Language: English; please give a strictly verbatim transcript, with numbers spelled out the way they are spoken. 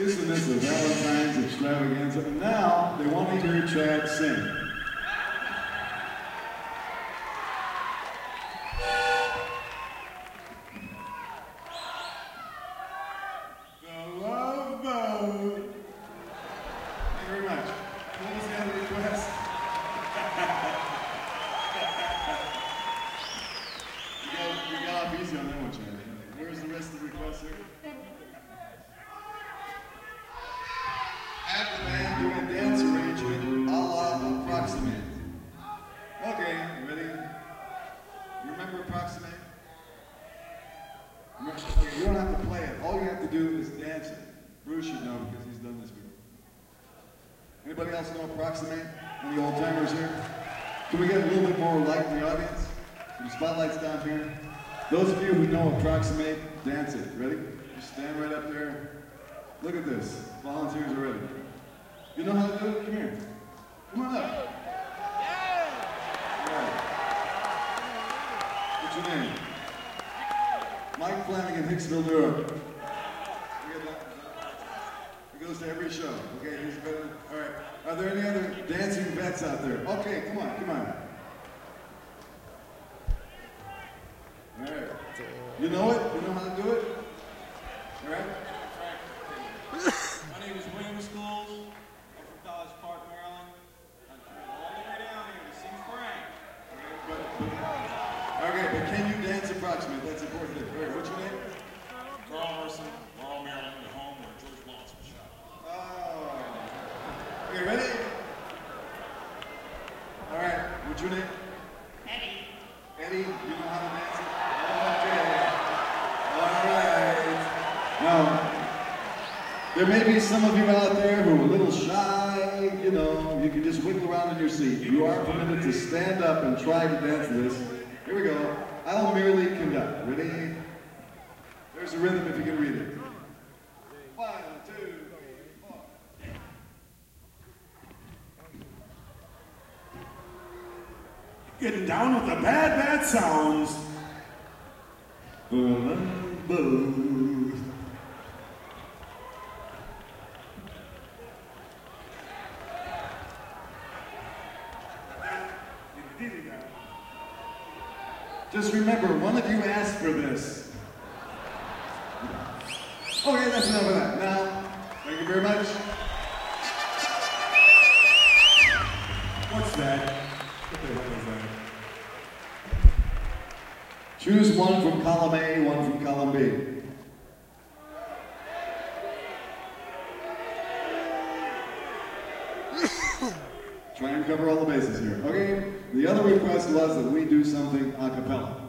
Isn't this a Valentine's extravaganza? And now they want to hear Chad sing. The Love Boat. Thank you very much. What was the other request? you, got, you got off easy on that one, Chad. Where's the rest of the requests here? Have the band do a dance arrangement a la Approximate. Okay, you ready? You remember Approximate? Remember, okay, you don't have to play it. All you have to do is dance it. Bruce should know because he's done this before. Anybody else know Approximate? Any old timers here? Can we get a little bit more light in the audience? Some spotlights down here. Those of you who know Approximate, dance it. Ready? Just stand right up there. Look at this. Volunteers are ready. You know how to do it? Come here. Come on up. Right. What's your name? Mike Flanagan, Hicksville, New York. He goes to every show. Okay, he's better. All right. Are there any other dancing vets out there? Okay, come on, come on. All right. You know it? You know how to do it? All right. My name is William Schools. I'm from College Park, Maryland. I'm all the way down here to see Frank. But, but, okay, but can you dance Approximate? That's important. All right, what's your name? Carl Merson, Laurel, Maryland, the home where George Wallace was shot. Oh. Okay, ready? All right, what's your name? Eddie. Eddie, you know how to dance it? Okay. All right. Now, there may be some of you out there who are a little shy, you know, you can just wiggle around in your seat. You are permitted to stand up and try to dance this. Here we go. I'll merely conduct. Ready? There's a rhythm if you can read it. One, two, three, four. Getting down with the bad, bad sounds. Just remember, one of you asked for this. Okay, that's enough of that. Now, thank you very much. What's that? What the hell is that? Choose one from column A, one from column B. Try and cover all the bases here. Okay, the other request was that we do something a cappella.